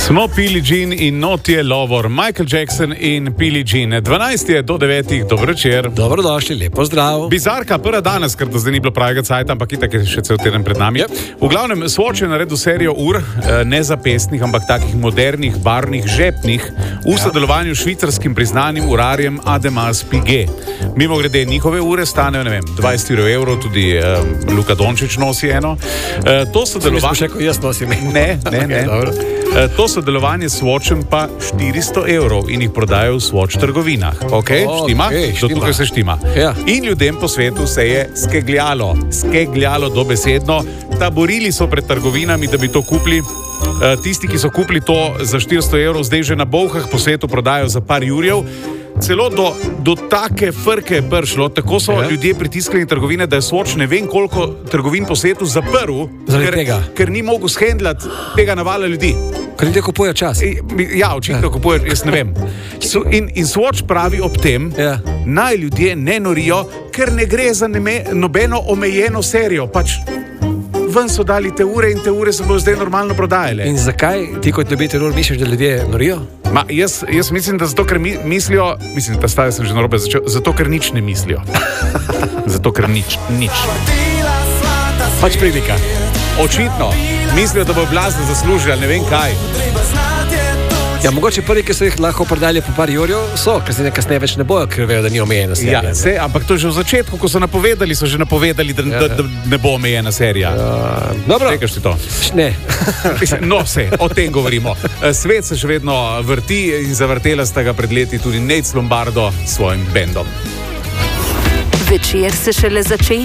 Smo Billie Jean in not je Lovor, Michael Jackson in Billie Jean. 12 je do 9, dobro večer. Dobrodošli, lepo zdrav. Bizarka, prva danes, ker do zdaj ni bilo pravega cajta, ampak itak je še cel teden pred nami. Yep. V glavnem, Swatch je naredil serijo ur, ne zapestnih, ampak takih modernih, barvnih, žepnih, v sodelovanju s švicarskim priznanim urarjem Ademas Piguet. Mimo grede, njihove ure stanejo, ne vem, 20 evrov, tudi Luka Dončić nosi eno. To sodelovanje... Še ko jaz nosim. Ne. To sodelovanje s Swatchem pa 400 evrov in jih prodajo v Swatch trgovinah. Štima? Do tukaj se štima. Ja. In ljudem po svetu se je skegljalo dobesedno. Taborili so pred trgovinami, da bi to kupili. Tisti, ki so kupili to za 400 evrov, zdaj že na bolhah po svetu prodajo za par jurjev. Celo do take frke je prišlo, tako so ljudje pritiskali trgovine, da je Swatch ne vem koliko trgovin po svetu zaprl, ker ni mogel shendlati tega navala ljudi. Ker ljudje kupujejo čas. Ja, očitno kupujejo, jaz ne vem. In Swatch pravi ob tem, naj ljudje ne norijo, ker ne gre za nobeno omejeno serijo. Pač ven so dali te ure in te ure se bodo zdaj normalno prodajale. In zakaj ti kot ljubitelj ur misliš, da ljudje norijo? Jaz mislim, da zato, ker mislijo, mislim, da stavim sem že narobe začel, zato, ker nič ne mislijo. Zato, ker nič. Pač prilika. Očitno. Mislijo, da bo blazno zaslužili, ali ne vem kaj. Ja, mogoče prvi, ki so jih lahko prodali po par jurjev, so, ker se nekasneje več ne bojo, ker vejo, da ni omejena serija. Ja, ampak to že v začetku, ko so napovedali, da ne bo omejena serija. Dobro. Čekaš ti to? Ne. No, o tem govorimo. Svet se še vedno vrti in zavrtela sta ga pred leti tudi Nate Lombardo s svojim bendom. Večer se šele začenja.